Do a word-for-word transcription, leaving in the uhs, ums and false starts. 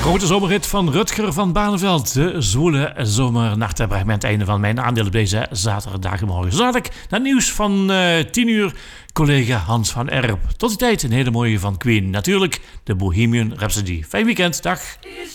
Grote zomerhit van Rutger van Barneveld. De zwoele zomernacht. Dat brengt mij het einde van mijn aandeel op deze zaterdagmorgen. Zo had ik naar nieuws van uh, tien uur collega Hans van Erp. Tot die tijd een hele mooie van Queen. Natuurlijk de Bohemian Rhapsody. Fijn weekend. Dag.